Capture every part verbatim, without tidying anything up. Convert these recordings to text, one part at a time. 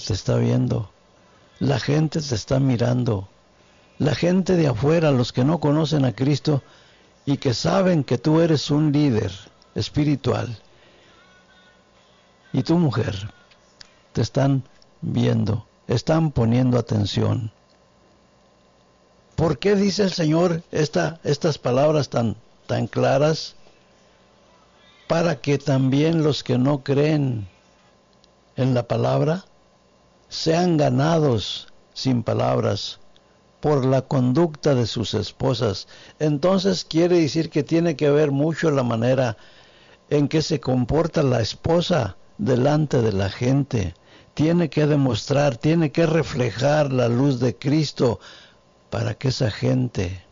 te está viendo, la gente te está mirando, la gente de afuera, los que no conocen a Cristo y que saben que tú eres un líder espiritual, y tu mujer, te están viendo, están poniendo atención. ¿Por qué dice el Señor esta, estas palabras tan, tan claras? Para que también los que no creen en la palabra sean ganados sin palabras por la conducta de sus esposas. Entonces quiere decir que tiene que ver mucho la manera en que se comporta la esposa delante de la gente. Tiene que demostrar, tiene que reflejar la luz de Cristo para que esa gente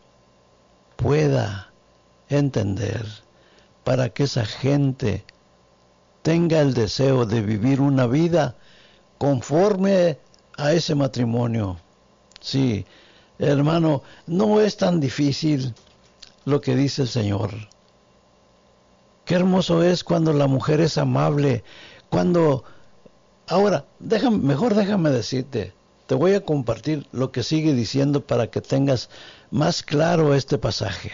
pueda entender, para que esa gente tenga el deseo de vivir una vida conforme a ese matrimonio. Sí, hermano, no es tan difícil lo que dice el Señor. Qué hermoso es cuando la mujer es amable, cuando... Ahora, déjame, mejor déjame decirte, te voy a compartir lo que sigue diciendo para que tengas más claro este pasaje.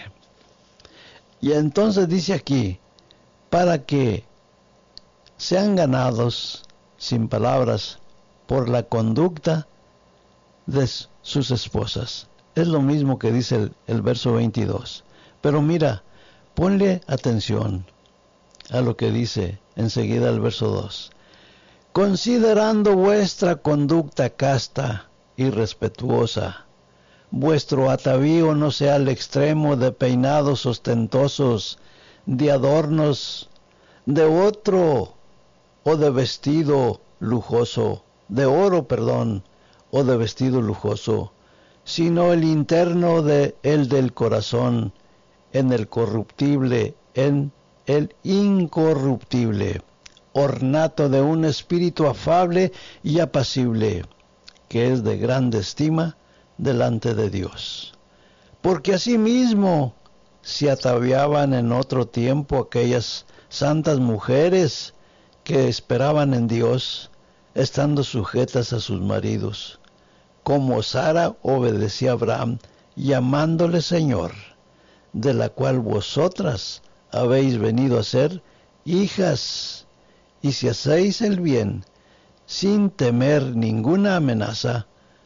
Y entonces dice aquí, para que sean ganados sin palabras por la conducta de sus esposas. Es lo mismo que dice el, el verso veintidós. Pero mira, ponle atención a lo que dice enseguida el verso dos. Considerando vuestra conducta casta y respetuosa, vuestro atavío no sea al extremo de peinados ostentosos, de adornos, de otro o de vestido lujoso, de oro, perdón, o de vestido lujoso, sino el interno de el del corazón, en el corruptible, en el incorruptible, ornato de un espíritu afable y apacible, que es de grande estima delante de Dios. Porque asimismo se ataviaban en otro tiempo aquellas santas mujeres que esperaban en Dios, estando sujetas a sus maridos, como Sara obedecía a Abraham, llamándole Señor, de la cual vosotras habéis venido a ser hijas, y si hacéis el bien, sin temer ninguna amenaza.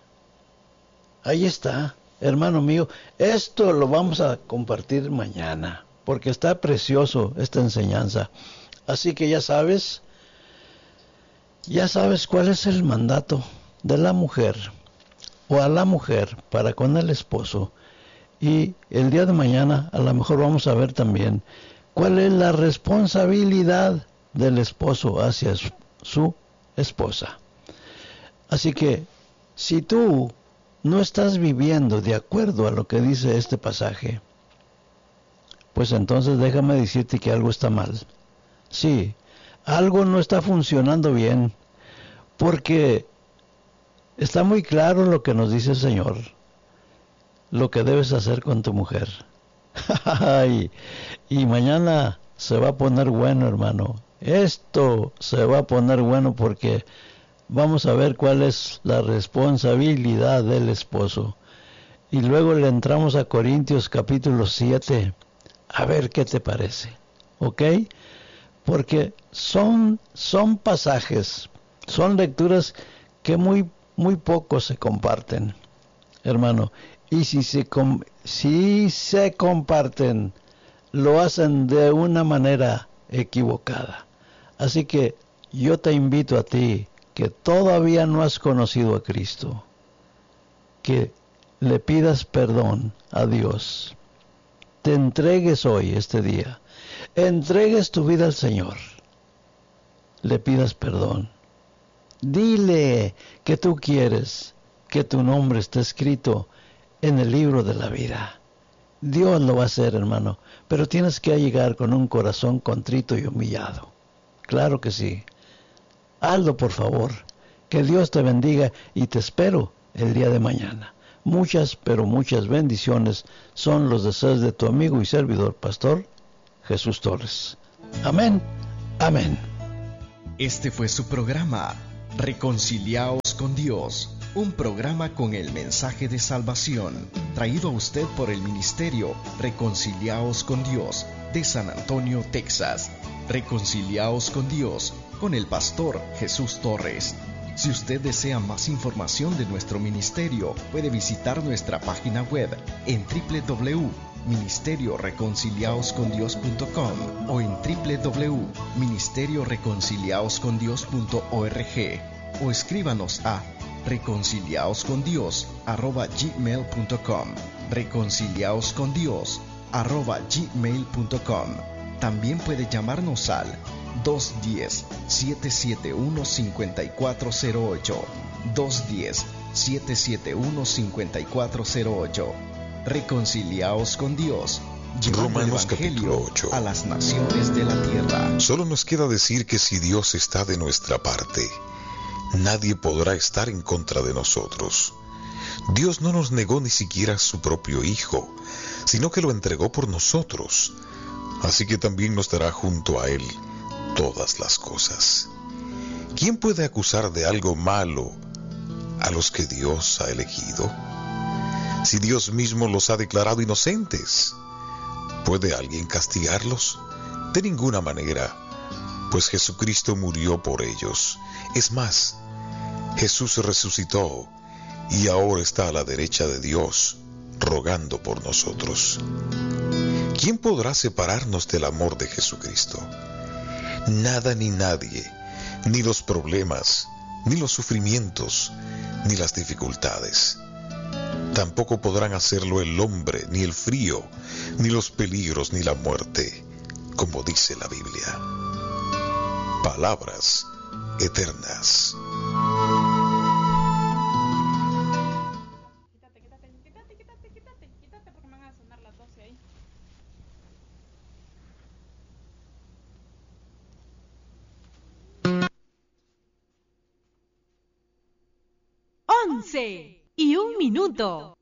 Ahí está, hermano mío, esto lo vamos a compartir mañana, porque está precioso esta enseñanza. Así que ya sabes, ya sabes cuál es el mandato de la mujer, o a la mujer, para con el esposo. Y el día de mañana a lo mejor vamos a ver también cuál es la responsabilidad del esposo hacia su esposa. Así que, si tú no estás viviendo de acuerdo a lo que dice este pasaje, pues entonces déjame decirte que algo está mal. Sí, algo no está funcionando bien, porque está muy claro lo que nos dice el Señor, lo que debes hacer con tu mujer. y, y mañana se va a poner bueno, hermano. Esto se va a poner bueno porque vamos a ver cuál es la responsabilidad del esposo. Y luego le entramos a Corintios capítulo siete, a ver qué te parece, ¿ok? Porque son, son pasajes, son lecturas que muy, muy poco se comparten, hermano. Y si se, si se comparten, lo hacen de una manera equivocada. Así que yo te invito a ti, que todavía no has conocido a Cristo, que le pidas perdón a Dios. Te entregues hoy, este día. Entregues tu vida al Señor. Le pidas perdón. Dile que tú quieres que tu nombre esté escrito en el libro de la vida. Dios lo va a hacer, hermano, pero tienes que llegar con un corazón contrito y humillado. Claro que sí. Hazlo, por favor. Que Dios te bendiga y te espero el día de mañana. Muchas, pero muchas bendiciones son los deseos de tu amigo y servidor, Pastor Jesús Torres. Amén. Amén. Este fue su programa, Reconciliaos con Dios, un programa con el mensaje de salvación, traído a usted por el ministerio Reconciliaos con Dios de San Antonio, Texas. Reconciliaos con Dios, con el pastor Jesús Torres. Si usted desea más información de nuestro ministerio, puede visitar nuestra página web en doble u doble u doble u punto ministerio reconciliaos con dios punto com o en doble u doble u doble u punto ministerio reconciliaos con dios punto org, o escríbanos a reconciliaoscondios arroba gmail punto com, reconciliaoscondios arroba gmail punto com. También puede llamarnos al dos uno cero, siete siete uno, cinco cuatro cero ocho, dos uno cero, siete siete uno, cinco cuatro cero ocho. Reconciliaos con Dios, llevando el Romanos Evangelio capítulo ocho. a las naciones de la tierra. Solo nos queda decir que si Dios está de nuestra parte, nadie podrá estar en contra de nosotros. Dios no nos negó ni siquiera a su propio Hijo, sino que lo entregó por nosotros. Así que también nos dará junto a Él todas las cosas. ¿Quién puede acusar de algo malo a los que Dios ha elegido? Si Dios mismo los ha declarado inocentes, ¿puede alguien castigarlos? De ninguna manera, pues Jesucristo murió por ellos. Es más, Jesús resucitó y ahora está a la derecha de Dios, rogando por nosotros. ¿Quién podrá separarnos del amor de Jesucristo? Nada ni nadie, ni los problemas, ni los sufrimientos, ni las dificultades. Tampoco podrán hacerlo el hombre, ni el frío, ni los peligros, ni la muerte, como dice la Biblia. Palabras eternas. Quítate, quítate, quítate, quítate, quítate, quítate porque me van a sonar las doce ahí. Once y un minuto.